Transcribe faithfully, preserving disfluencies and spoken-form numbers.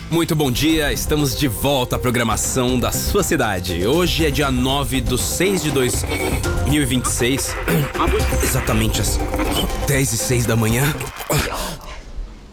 Muito bom dia, estamos de volta à programação da sua cidade. Hoje é dia nove de seis de dois mil e vinte e seis, exatamente às dez e seis da manhã.